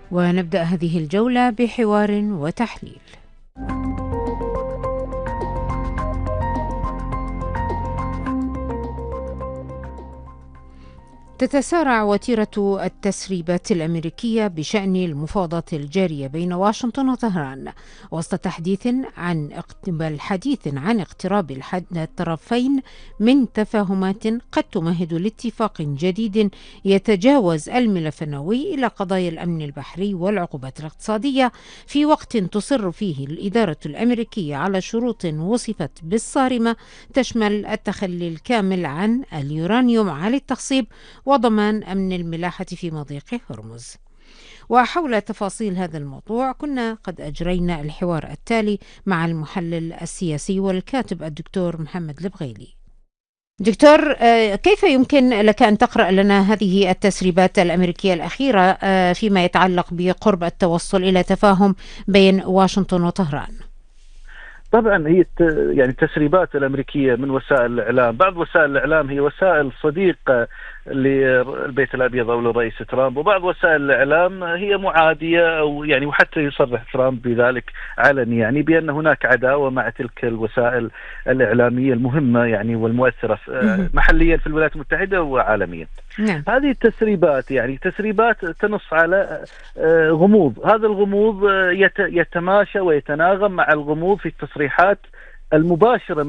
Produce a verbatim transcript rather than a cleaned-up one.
ونبدأ هذه الجولة بحوار وتحليل. تتسارع وتيرة التسريبات الأمريكية بشأن المفاوضات الجارية بين واشنطن وطهران وسط تحديث عن بل حديث عن اقتراب الطرفين من تفاهمات قد تمهد لاتفاق جديد يتجاوز الملف النووي إلى قضايا الأمن البحري والعقوبات الاقتصادية، في وقت تصر فيه الإدارة الأمريكية على شروط وصفت بالصارمة تشمل التخلي الكامل عن اليورانيوم على التخصيب وضمان أمن الملاحة في مضيق هرمز. وحول تفاصيل هذا الموضوع كنا قد أجرينا الحوار التالي مع المحلل السياسي والكاتب الدكتور محمد البغيلي. دكتور، كيف يمكن لك أن تقرأ لنا هذه التسريبات الأمريكية الأخيرة فيما يتعلق بقرب التوصل إلى تفاهم بين واشنطن وطهران؟ طبعا هي يعني التسريبات الأمريكية من وسائل الإعلام، بعض وسائل الإعلام هي وسائل صديقة للبيت الأبيض أو للرئيس ترامب، وبعض وسائل الإعلام هي معادية أو يعني وحتى يصرح ترامب بذلك علني، يعني بأن هناك عداوة مع تلك الوسائل الإعلامية المهمة يعني والمؤثرة محليا في الولايات المتحدة وعالميا. نعم. هذه التسريبات يعني تسريبات تنص على غموض، هذا الغموض يتماشى ويتناغم مع الغموض في التصريحات المباشرة